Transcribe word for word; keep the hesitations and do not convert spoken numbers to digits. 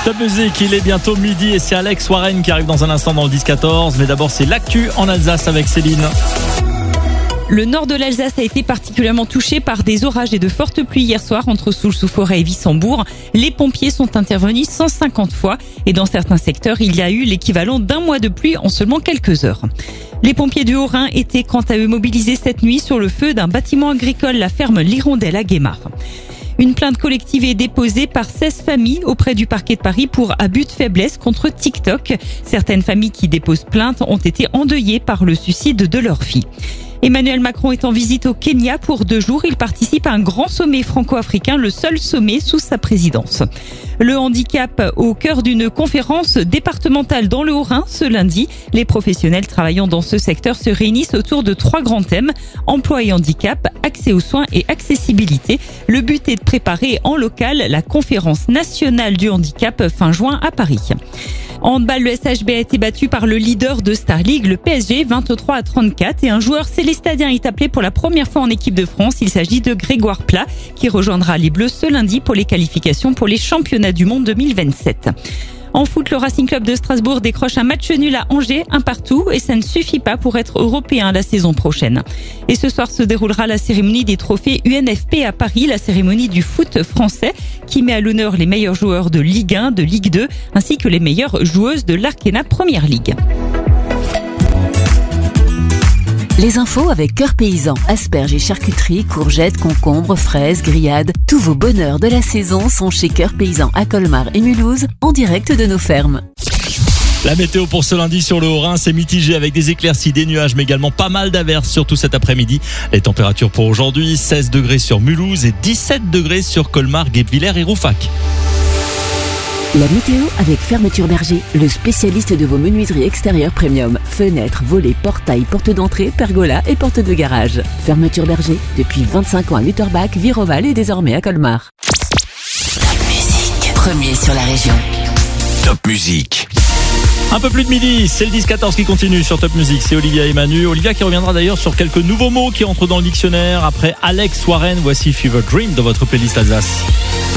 Top Music, il est bientôt midi et c'est Alex Warren qui arrive dans un instant dans le dix quatorze. Mais d'abord, c'est l'actu en Alsace avec Céline. Le nord de l'Alsace a été particulièrement touché par des orages et de fortes pluies hier soir entre Soultz-sous-Forêt et Wissembourg. Les pompiers sont intervenus cent cinquante fois et dans certains secteurs, il y a eu l'équivalent d'un mois de pluie en seulement quelques heures. Les pompiers du Haut-Rhin étaient quant à eux mobilisés cette nuit sur le feu d'un bâtiment agricole, la ferme L'Hirondelle à Guémard. Une plainte collective est déposée par seize familles auprès du parquet de Paris pour abus de faiblesse contre TikTok. Certaines familles qui déposent plainte ont été endeuillées par le suicide de leur fille. Emmanuel Macron est en visite au Kenya pour deux jours. Il participe à un grand sommet franco-africain, le seul sommet sous sa présidence. Le handicap au cœur d'une conférence départementale dans le Haut-Rhin ce lundi. Les professionnels travaillant dans ce secteur se réunissent autour de trois grands thèmes: emploi et handicap, accès aux soins et accessibilité. Le but est de préparer en local la conférence nationale du handicap fin juin à Paris. En handball, le S H B a été battu par le leader de Star League, le P S G, vingt-trois à trente-quatre. Et un joueur célestadien est appelé pour la première fois en équipe de France. Il s'agit de Grégoire Plat, qui rejoindra les Bleus ce lundi pour les qualifications pour les championnats du monde deux mille vingt-sept. En foot, le Racing Club de Strasbourg décroche un match nul à Angers, un partout, et ça ne suffit pas pour être européen la saison prochaine. Et ce soir se déroulera la cérémonie des trophées U N F P à Paris, la cérémonie du foot français, qui met à l'honneur les meilleurs joueurs de Ligue un, de Ligue deux, ainsi que les meilleures joueuses de l'Arkena Première Ligue. Les infos avec Cœur Paysan, asperges et charcuterie, courgettes, concombres, fraises, grillades. Tous vos bonheurs de la saison sont chez Cœur Paysan à Colmar et Mulhouse, en direct de nos fermes. La météo pour ce lundi sur le Haut-Rhin, c'est mitigé avec des éclaircies, des nuages, mais également pas mal d'averses, surtout cet après-midi. Les températures pour aujourd'hui, seize degrés sur Mulhouse et dix-sept degrés sur Colmar, Guebwiller et Rouffach. La météo avec Fermeture Berger, le spécialiste de vos menuiseries extérieures premium. Fenêtres, volets, portails, portes d'entrée, pergolas et portes de garage. Fermeture Berger, depuis vingt-cinq ans à Lutterbach, Viroval et désormais à Colmar. Top Music, premier sur la région. Top Music. Un peu plus de midi, c'est le dix quatorze qui continue sur Top Music. C'est Olivia et Manu. Olivia qui reviendra d'ailleurs sur quelques nouveaux mots qui entrent dans le dictionnaire. Après Alex Warren, voici Fever Dream dans votre playlist Alsace.